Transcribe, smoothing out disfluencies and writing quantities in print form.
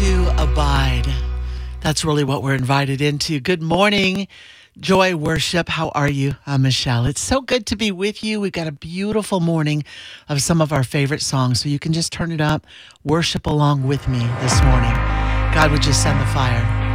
to abide. That's really what we're invited into. Good morning, Joy Worship. How are you? I'm Michelle. It's so good to be with you. We've got a beautiful morning of some of our favorite songs, so you can just turn it up, worship along with me this morning. God would just send the fire.